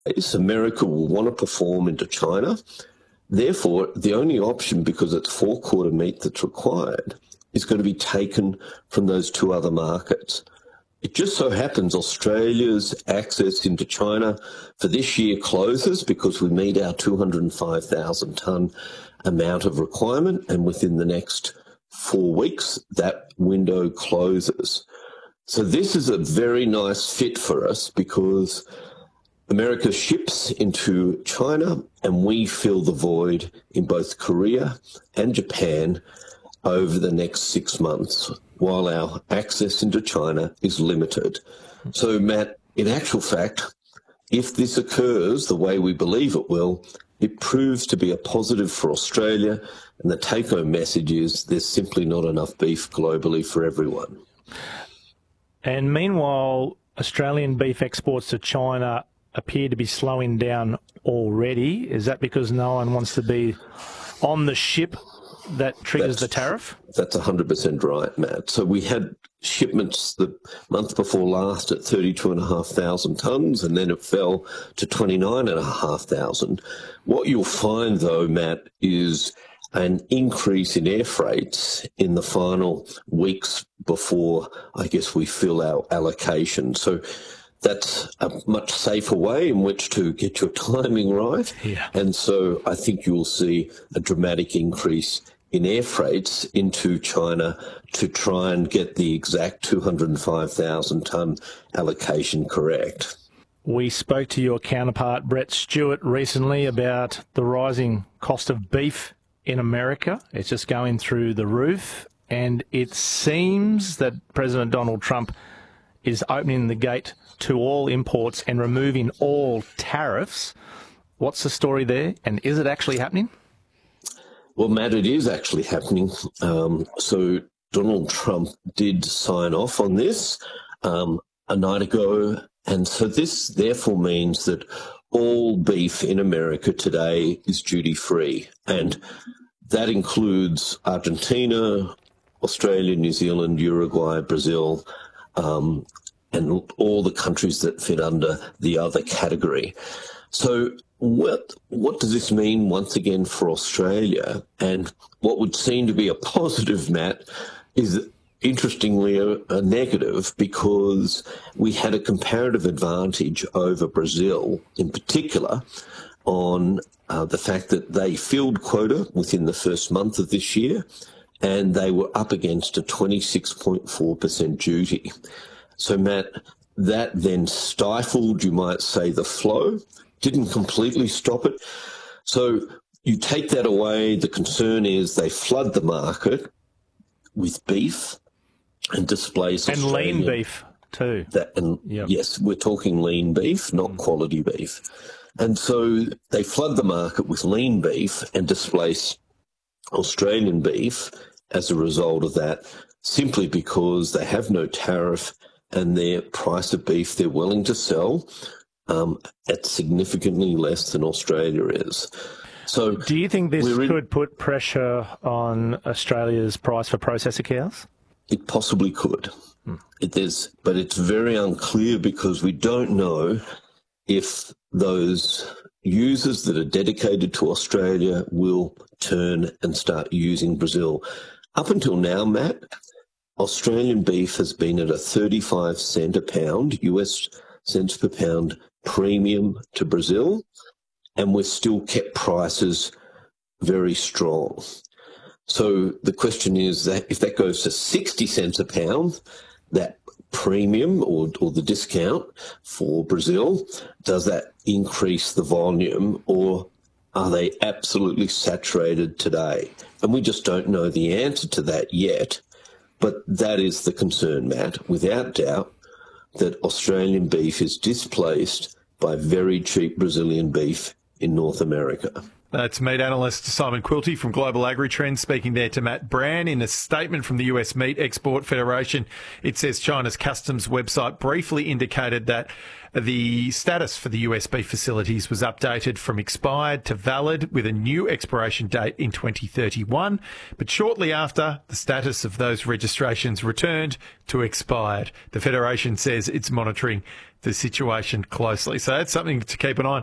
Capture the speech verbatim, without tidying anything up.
America will want to perform into China. Therefore, the only option, because it's four-quarter meat that's required, is going to be taken from those two other markets. It just so happens Australia's access into China for this year closes because we meet our two hundred five thousand tonne amount of requirement, and within the next four weeks, that window closes. So this is a very nice fit for us because America ships into China and we fill the void in both Korea and Japan over the next six months while our access into China is limited. So, Matt, in actual fact, if this occurs the way we believe it will, it proves to be a positive for Australia, and the take-home message is there's simply not enough beef globally for everyone. And meanwhile, Australian beef exports to China appear to be slowing down already. Is that because no one wants to be on the ship that triggers that's, the tariff? That's one hundred percent right, Matt. So we had shipments the month before last at thirty-two thousand five hundred tonnes, and then it fell to twenty-nine thousand five hundred. What you'll find, though, Matt, is an increase in air freights in the final weeks before, I guess, we fill our allocation. So that's a much safer way in which to get your timing right. Yeah. And so I think you'll see a dramatic increase in air freights into China to try and get the exact two hundred five thousand tonne allocation correct. We spoke to your counterpart, Brett Stewart, recently about the rising cost of beef in America. It's just going through the roof. And it seems that President Donald Trump is opening the gate to all imports and removing all tariffs. What's the story there? And is it actually happening? Well, Matt, it is actually happening. Um, so Donald Trump did sign off on this um, a night ago. And so this therefore means that all beef in America today is duty-free. And that includes Argentina, Australia, New Zealand, Uruguay, Brazil, um, and all the countries that fit under the other category. So what what does this mean once again for Australia? And what would seem to be a positive, Matt, is interestingly a, a negative, because we had a comparative advantage over Brazil in particular on uh, the fact that they filled quota within the first month of this year, and they were up against a twenty-six point four percent duty. So, Matt, that then stifled, you might say, the flow, didn't completely stop it. So you take that away, the concern is they flood the market with beef and displace And Australian, lean beef too. That, and yep. Yes, we're talking lean beef, not mm. quality beef. And so they flood the market with lean beef and displace Australian beef as a result of that, simply because they have no tariff and their price of beef they're willing to sell um, at significantly less than Australia is. So, do you think this in, could put pressure on Australia's price for processor cows? It possibly could. Hmm. It is, but it's very unclear because we don't know if those users that are dedicated to Australia will turn and start using Brazil. Up until now, Matt, Australian beef has been at a thirty-five cent a pound, U S cents per pound premium to Brazil, and we've still kept prices very strong. So the question is that if that goes to sixty cents a pound, that premium or, or the discount for Brazil, does that increase the volume, or are they absolutely saturated today? And we just don't know the answer to that yet. But that is the concern, Matt, without doubt, that Australian beef is displaced by very cheap Brazilian beef in North America. That's meat analyst Simon Quilty from Global Agri-Trends speaking there to Matt Brand. In a statement from the U S Meat Export Federation, it says China's customs website briefly indicated that the status for the U S beef facilities was updated from expired to valid with a new expiration date in twenty thirty-one. But shortly after, the status of those registrations returned to expired. The Federation says it's monitoring the situation closely. So that's something to keep an eye on.